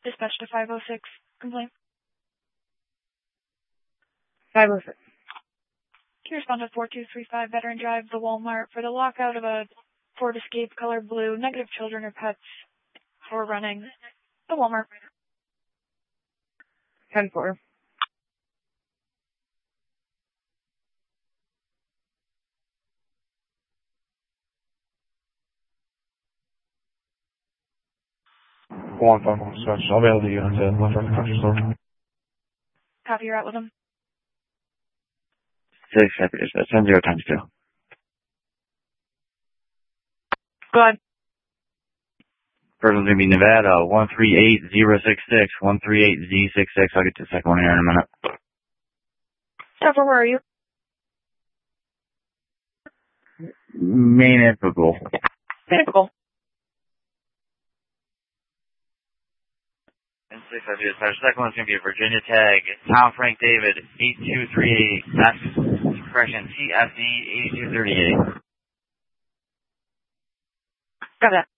Dispatch to 506. Complaint. 506. Can you respond to 4235 Veteran Drive, the Walmart, for the lockout of a Ford Escape color blue, negative children or pets for running the Walmart. 10-4. One phone dispatch. I'll be able to get into one from the country store. Copy, you're out with them. 6 Happy Dispatch. 10-0 times 2. Go ahead. First one's going to be Nevada, 138066, 138Z66. I'll get to the second one here in a minute. Stepper, where are you? Main Infogle. Pinnacle. And 6 Happy Dispatch. Second one's going to be a Virginia tag, Tom Frank David, 8238, that's correction, TFD 8238. Got that.